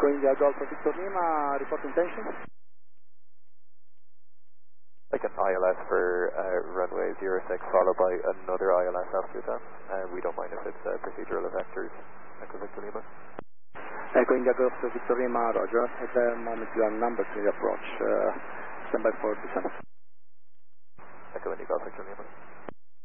Echo India Golf Victor Lima, report intention. Like an ILS for runway 06 followed by another ILS after that. We don't mind if it's procedural vectors. Echo Victor Lima. Echo India Golf Victor Lima, roger. At the moment you are number 3 approach. Stand by for descent. Echo India Golf Victor Lima.